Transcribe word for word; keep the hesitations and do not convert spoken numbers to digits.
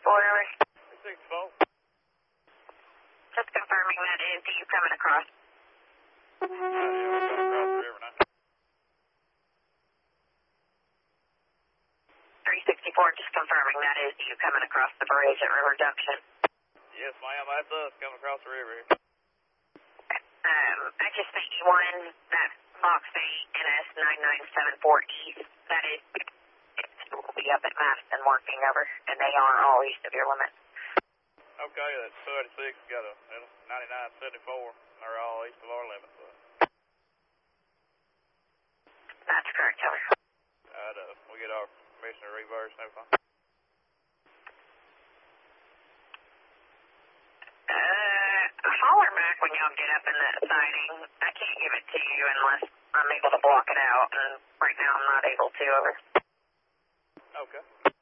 sixty-four, over. three sixty-four. Just confirming that is you coming across. Uh, yeah, we're coming across the river now. three sixty-four, just confirming that is you coming across the bridge at River Junction. Yes, ma'am, that's us coming across the river here. Um, I just sent you one, that box eight N S nine nine seven four East. That is, it will be up at Madison working over, and they are all east of your limit. Okay, that's two eighty-six, got a ninety-nine seventy-four, they're all east of our limit. So. That's correct, over. Right, uh, we get our permission to reverse and everything. Uh, holler back when y'all get up in that siding. I can't give it to you unless I'm able to block it out, and right now I'm not able to, over. Okay.